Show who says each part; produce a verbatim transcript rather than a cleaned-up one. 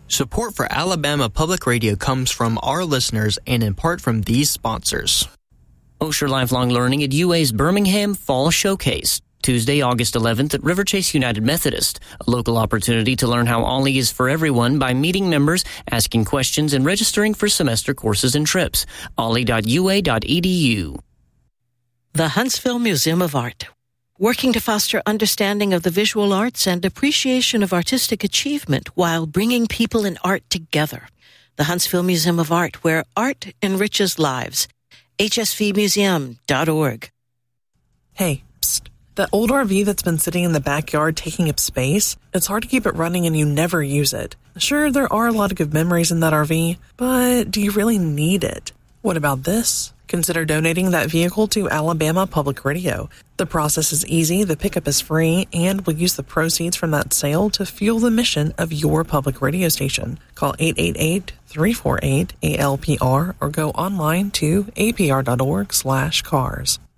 Speaker 1: Support for Alabama Public Radio comes from our listeners and in part from these sponsors.
Speaker 2: Osher Lifelong Learning at U A's Birmingham Fall Showcase, Tuesday, August eleventh at River Chase United Methodist, a local opportunity to learn how Ollie is for everyone by meeting members, asking questions, and registering for semester courses and trips. ollie dot u a dot e d u.
Speaker 3: The Huntsville Museum of Art, working to foster understanding of the visual arts and appreciation of artistic achievement while bringing people and art together. The Huntsville Museum of Art, where art enriches lives. h s v museum dot org.
Speaker 4: Hey, psst. That old R V that's been sitting in the backyard taking up space, it's hard to keep it running and you never use it. Sure, there are a lot of good memories in that R V, but do you really need it? What about this? Consider donating that vehicle to Alabama Public Radio. The process is easy, the pickup is free, and we'll use the proceeds from that sale to fuel the mission of your public radio station. Call eight eight eight, three four eight, A L P R or go online to a p r dot org slash cars.